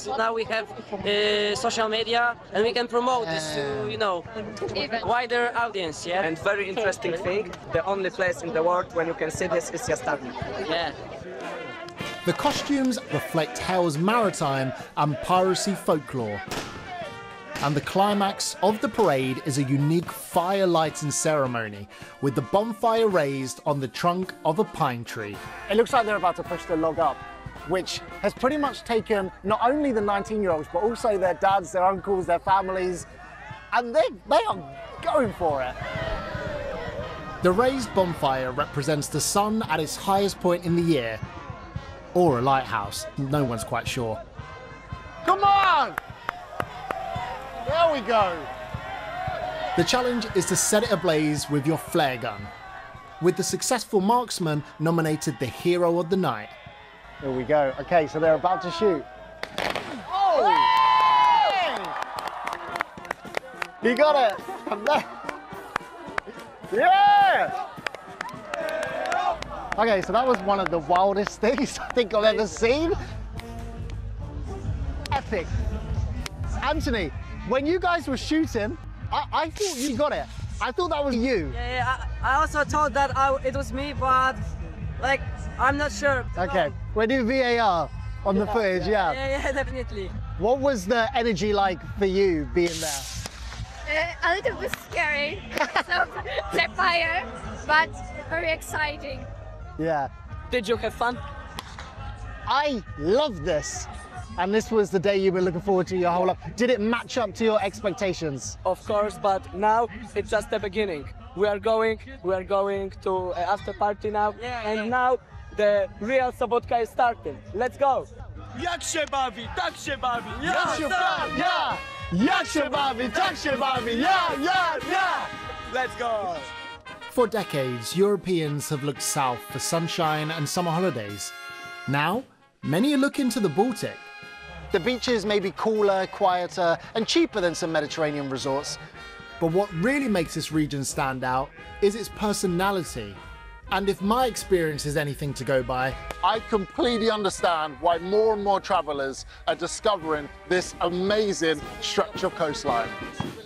because now we have social media and we can promote this to, you know, wider audience, yeah? And very interesting thing, the only place in the world when you can see this is Jastarnia. Yeah. The costumes reflect Hell's maritime and piracy folklore. And the climax of the parade is a unique fire lighting ceremony with the bonfire raised on the trunk of a pine tree. It looks like they're about to push the log up, which has pretty much taken not only the 19-year-olds, but also their dads, their uncles, their families, and they are going for it. The raised bonfire represents the sun at its highest point in the year, or a lighthouse, no one's quite sure. Come on! There we go. The challenge is to set it ablaze with your flare gun, with the successful marksman nominated the hero of the night. Here we go. Okay, so they're about to shoot. Oh! Hey! You got it. Yeah! Okay, so that was one of the wildest things I think I've ever seen. Epic. Anthony, when you guys were shooting, I thought you got it. I thought that was you. Yeah, I also thought that it was me, but like, I'm not sure. Okay, we'll do VAR on the footage, yeah. Yeah, definitely. What was the energy like for you being there? A little bit scary, so the fire, but very exciting. Yeah. Did you have fun? I love this. And this was the day you were looking forward to your whole life. Did it match up to your expectations? Of course, but now it's just the beginning. We are going to after party now, and now the real Sobotka is starting. Let's go! Jak się bawi, tak się bawi, Jak się bawi, ja! Jak się bawi, tak się bawi, ja, ja, ja! Let's go! For decades, Europeans have looked south for sunshine and summer holidays. Now, many are looking to the Baltic. The beaches may be cooler, quieter, and cheaper than some Mediterranean resorts. But what really makes this region stand out is its personality. And if my experience is anything to go by, I completely understand why more and more travellers are discovering this amazing stretch of coastline.